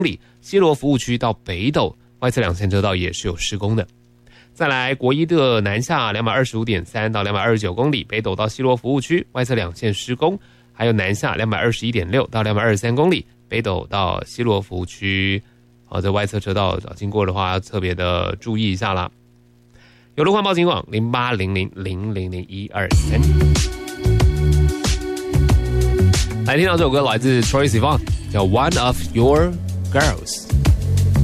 里，西罗服务区到北斗外侧两线车道也是有施工的。再来，国一的南下 225.3 到229公里，北斗到西罗服务区外侧两线施工，还有南下 221.6 到223公里，北斗到西罗服务区。这外侧车道经过的话，要特别的注意一下啦。有路况报警网0800000123。来听到这首歌，来自 Troye Sivan，叫 One of Your Girls。